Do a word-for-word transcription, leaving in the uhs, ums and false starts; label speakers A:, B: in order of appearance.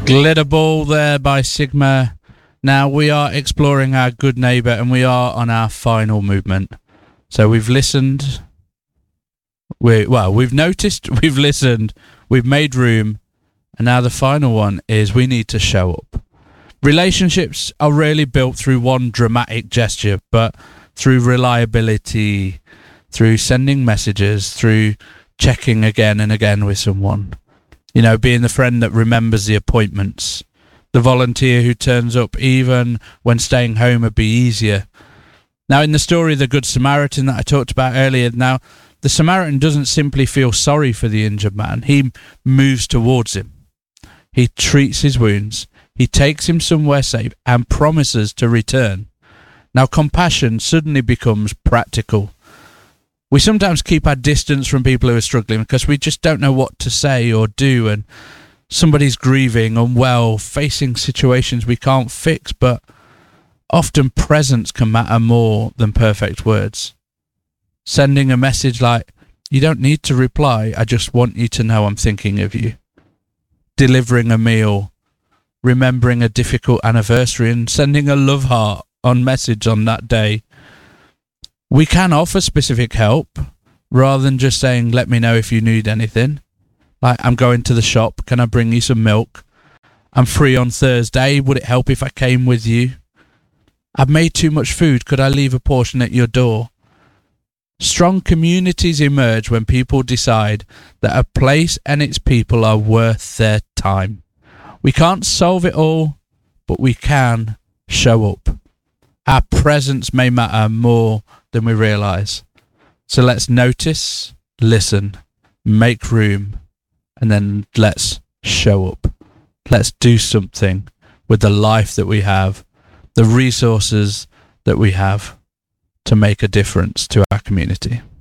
A: Glitterball there by Sigma. Now we are exploring our good neighbour and we are on our final movement. So we've listened, we well, we've noticed, we've listened, we've made room, and now the final one is we need to show up. Relationships are rarely built through one dramatic gesture, but through reliability, through sending messages, through checking again and again with someone. You know, being the friend that remembers the appointments, the volunteer who turns up even when staying home would be easier. Now, in the story of the Good Samaritan that I talked about earlier, now, the Samaritan doesn't simply feel sorry for the injured man. He moves towards him. He treats his wounds. He takes him somewhere safe and promises to return. Now, compassion suddenly becomes practical. We sometimes keep our distance from people who are struggling because we just don't know what to say or do, and somebody's grieving, unwell, facing situations we can't fix, but often presence can matter more than perfect words. Sending a message like, "You don't need to reply, I just want you to know I'm thinking of you." Delivering a meal, remembering a difficult anniversary and sending a love heart on message on that day. We can offer specific help rather than just saying, "Let me know if you need anything." Like, "I'm going to the shop, can I bring you some milk? I'm free on Thursday, would it help if I came with you? I've made too much food, could I leave a portion at your door?" Strong communities emerge when people decide that a place and its people are worth their time. We can't solve it all, but we can show up. Our presence may matter more than we realise. So let's notice, listen, make room, and then let's show up. Let's do something with the life that we have, the resources that we have, to make a difference to our community.